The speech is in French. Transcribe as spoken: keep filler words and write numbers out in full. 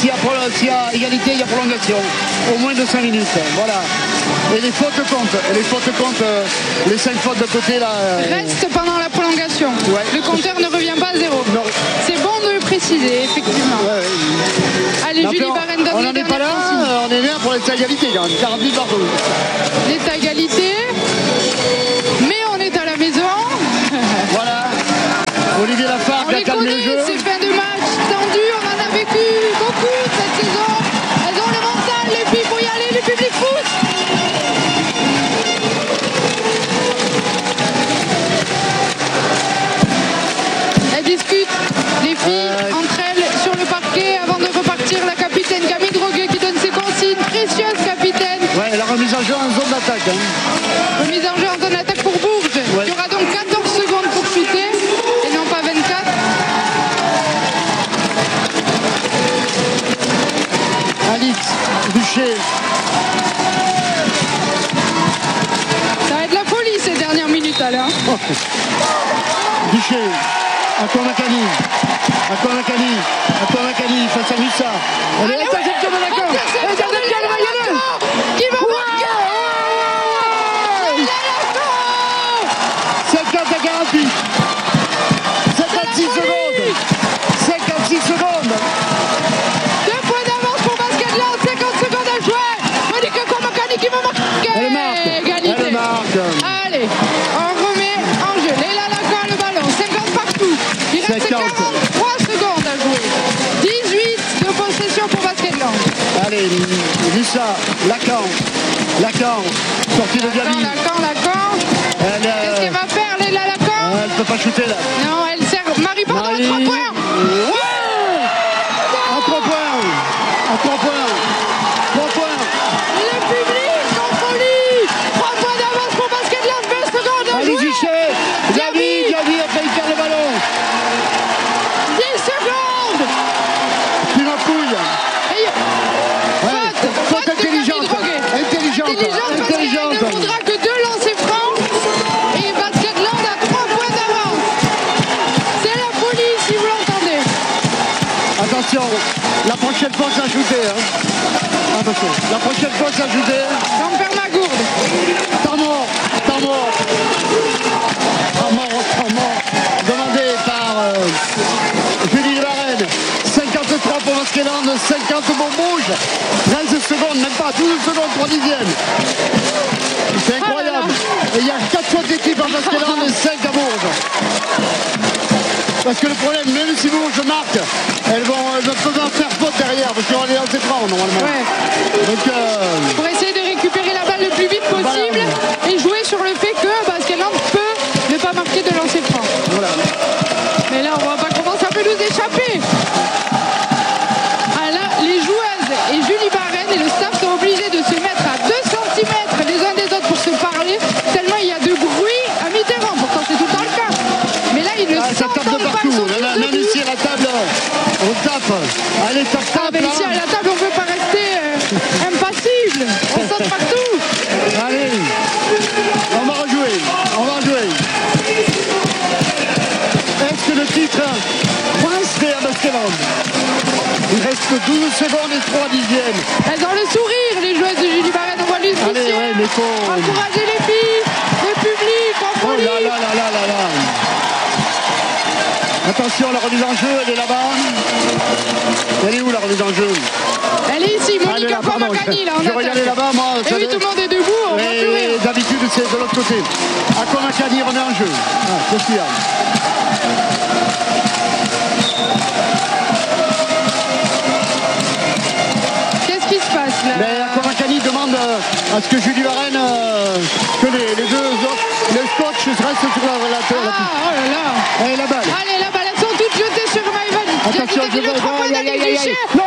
s'il y, s'il y a égalité, il y a prolongation. Au moins de cinq minutes. Voilà. Et les fautes comptent. Et les fautes comptent. Euh, les cinq fautes de côté là. Euh... Reste pendant la prolongation. Ouais. Le compteur ne revient pas à zéro. Non. C'est bon de le préciser, effectivement. Ouais, ouais. Allez, Julie Barène donne on n'en est pas là, consignes. on est bien pour l'état égalité, quarante minutes partout. L'état égalité. Mais on est à la maison. Voilà. Olivier Lafargue a calmé le jeu. C'est fin de match tendu, on en a vécu beaucoup cette saison. Elles ont le mental, les filles, il faut y aller, le public pousse. Elles discutent, les filles, euh... entre elles, sur le parquet, avant de repartir. La capitaine Camille Droguet qui donne ses consignes précieuses, capitaine. Ouais, la remise en jeu en zone d'attaque. Hein. Remise en jeu en zone d'attaque pour Bourges. Ouais. Il y aura donc quatorze secondes pour chuter, et non pas vingt-quatre. Alix, Boucher. Ça va être la folie ces dernières minutes là. Oh. Boucher, Akomakani, Akomakani, Akomakani face à Musa. Elle est interception de la corde. Qui va marquer. cinquante à quarante-huit. cinquante-six secondes. cinquante-six secondes. Deux points d'avance pour Basket-Land. cinquante secondes à jouer. Monica Akomakani qui va marquer. Elle marque. Égalité. Elle marque. Allez, on remet en jeu. Léla Lacan le ballon. cinquante partout. Il reste quarante-trois secondes à jouer. dix-huit de possession pour Basket-Land. Allez, Musa, Lacan. Lacan, sortie de Gabi. Lacan, Lacan. Elle, euh... Qu'est-ce qu'elle va faire, Léla Lacan? Elle ne peut pas shooter là. Non, elle sert Marie Pardon à trois points. Ouais, à trois points. À trois points. trois points. Le public en folie. trois points d'avance pour Basket-Land. vingt secondes à Allez, jouer. Gichet. Gabi, Gabi a failli perdre le ballon. dix secondes. Puis ma couille. Et... Ouais. Faute, Faute intelligente. Intelligente. Intelligente. Intelligente. Il ne faudra que deux lancers francs. Et Basket-Land a trois points d'avance. C'est la folie si vous l'entendez. Attention, la prochaine fois s'ajouter. Hein. Attention, la prochaine fois s'ajouter. Jean Permagourde. Temps mort, temps mort. Temps mort, temps mort. Demandé par euh, Julie Varenne. cinquante-trois pour Basket-Land, cinquante pour Bourges. treize secondes, même pas douze secondes pour dixième. C'est incroyable. Et il y a quatre fautes d'équipe à Basket-Land et cinq à Bourges. Parce que le problème, même si Bourges marque, elles vont, elles vont faire faute derrière, parce qu'il y aura les lancers francs normalement. Ouais. Donc, euh... pour essayer de récupérer la balle le plus vite possible voilà. Et jouer sur le fait que Basket-Land peut ne pas marquer de lancer franc. Voilà. Mais là, on voit pas comment ça peut nous échapper. Ah là, les joueuses et Julie Barène et le staff sont obligés de se mettre à deux centimètres les uns des autres pour se parler, tellement il y a de bruit à mi-terrain. Pourtant, c'est tout le temps le cas. Mais là, ils ne ah, s'entendent tape de pas. partout. Même, même ici à la table, on tape. Allez, tape, tape. Ah, ben ici à la table, on ne peut pas rester euh, impassible. On saute partout. Allez, on va rejouer. On va rejouer. Est-ce que le titre resterait à Basket-Land? Il reste douze secondes et trois dixièmes. Elles ont le sourire, les joueuses de Julie Barène. On voit les Allez, ouais, mais faut... encourager les filles, le public, en folie. Oh là là là là là là. Attention, la remise en jeu, elle est là-bas. Elle est où la remise en jeu? Elle est ici, Monica Akomakani, là, en je regardais là-bas, moi. Et oui, tout le monde est debout, on va plus rire. D'habitude, c'est de l'autre côté. Akomakani remet en jeu. Ah, qu'est-ce qu'il y a? Qu'est-ce qui se passe, là? Mais Akomakani demande à ce que Julie Varenne, euh, que les, les deux autres, les coachs restent sur la, la, la Ah, oh là là. Allez, la balle. Allez, la balle, elles sont toutes jetées sur Maïvan. Attention, je vais... Le trois points d'Alice Gichet.